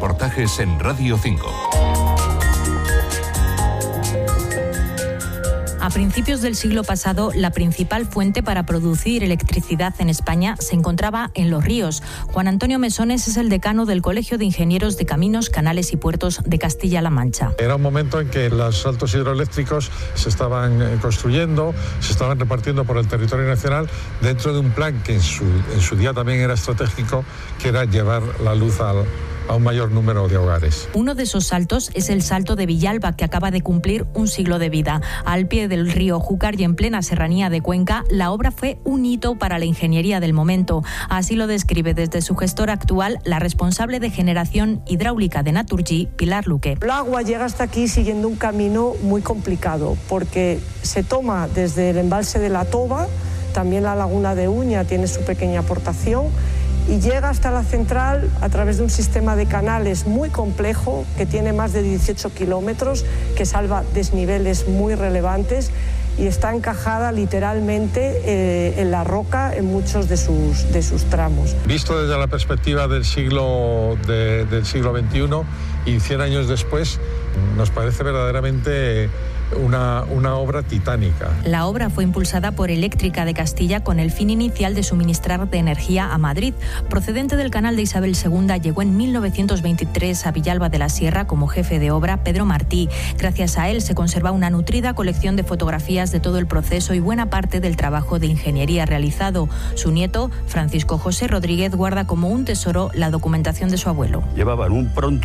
reportajes en Radio 5. A principios del siglo pasado, la principal fuente para producir electricidad en España se encontraba en los ríos. Juan Antonio Mesones es el decano del Colegio de Ingenieros de Caminos, Canales y Puertos de Castilla-La Mancha. Era un momento en que los saltos hidroeléctricos se estaban construyendo, se estaban repartiendo por el territorio nacional dentro de un plan que en su día también era estratégico, que era llevar la luz a un mayor número de hogares. Uno de esos saltos es el Salto de Villalba, que acaba de cumplir un siglo de vida. Al pie del río Júcar y en plena serranía de Cuenca, la obra fue un hito para la ingeniería del momento. Así lo describe desde su gestora actual la responsable de generación hidráulica de Naturgy, Pilar Luque. El agua llega hasta aquí siguiendo un camino muy complicado, porque se toma desde el embalse de la Toba, también la laguna de Uña tiene su pequeña aportación, y llega hasta la central a través de un sistema de canales muy complejo que tiene más de 18 kilómetros, que salva desniveles muy relevantes y está encajada literalmente en la roca en muchos de sus tramos. Visto desde la perspectiva del siglo XXI y 100 años después, nos parece verdaderamente una obra titánica. La obra fue impulsada por Eléctrica de Castilla con el fin inicial de suministrar de energía a Madrid. Procedente del canal de Isabel II, llegó en 1923 a Villalba de la Sierra como jefe de obra Pedro Martí. Gracias a él se conserva una nutrida colección de fotografías de todo el proceso y buena parte del trabajo de ingeniería realizado. Su nieto, Francisco José Rodríguez, guarda como un tesoro la documentación de su abuelo. Llevaban un pronto